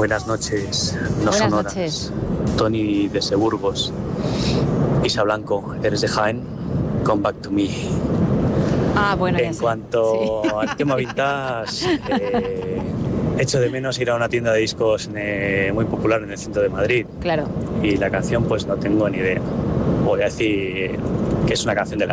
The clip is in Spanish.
Buenas noches, no Buenas sonoras. noches. Tony desde Burgos. Isa Blanco, eres de Jaén. Come back to me. Bueno, ya En sé. cuanto Sí. al tema vintage, echo de menos ir a una tienda de discos muy popular en el centro de Madrid. Claro. Y la canción pues no tengo ni idea. Voy a decir que es una canción de la